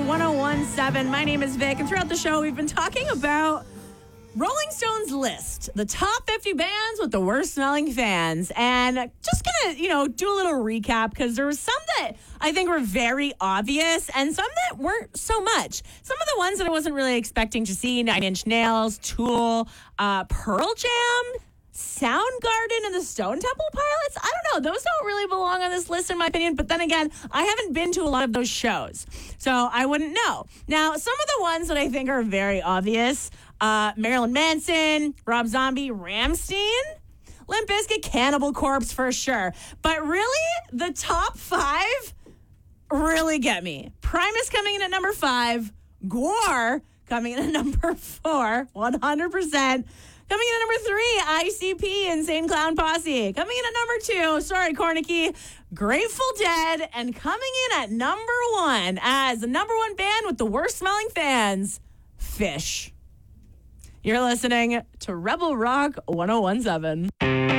1017. My name is Vic, and throughout the show, we've been talking about Rolling Stone's list, the top 50 bands with the worst smelling fans. And just gonna, do a little recap because there was some that I think were very obvious and some that weren't so much. Some of the ones that I wasn't really expecting to see: Nine Inch Nails, Tool, Pearl Jam, Soundgarden, and the Stone Temple Pilots. I don't know. Those don't really belong on this list, in my opinion. But then again, I haven't been to a lot of those shows, so I wouldn't know. Now, some of the ones that I think are very obvious: Marilyn Manson, Rob Zombie, Rammstein, Limp Bizkit, Cannibal Corpse for sure. But really, the top 5 really get me. Primus coming in at number 5. Gwar coming in at number 4, 100%. Coming in at number 3, ICP, Insane Clown Posse. Coming in at number 2, sorry, Cornicky, Grateful Dead. And coming in at number 1 as the number 1 band with the worst smelling fans, Phish. You're listening to Rebel Rock 1017.